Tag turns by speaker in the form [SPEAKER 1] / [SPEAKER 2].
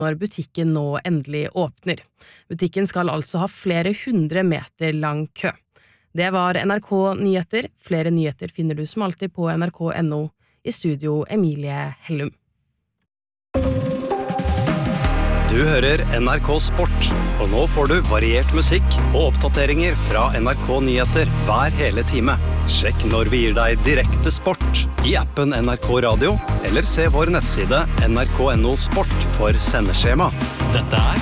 [SPEAKER 1] når butikken nå endelig åpner. Butikken skal altså ha flere 100 meter lang kø. Det var NRK Nyheter. Flere nyheter finner du som alltid på nrk.no. I studio Emilie Hellum.
[SPEAKER 2] Du hører NRK Sport, og nå får du variert musikk og oppdateringer fra NRK Nyheter hver hele time. Sjekk når vi gir deg direkte sport i appen NRK Radio, eller se vår nettside nrk.no sport for sendeskjema. Dette